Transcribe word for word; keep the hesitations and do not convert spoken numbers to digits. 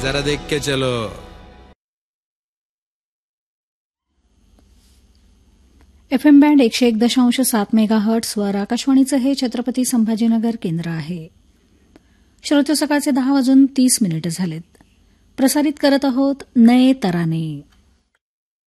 जरा देख के चलो. एफ एम बँड एकशे एक दशांश सात मेगा हर्ट्सवर आकाशवाणीचं हे छत्रपती संभाजीनगर केंद्र आहे. श्रोते, सकाळचे दहा वाजून तीस मिनिटं झालेत. प्रसारित करत आहोत नये तराने.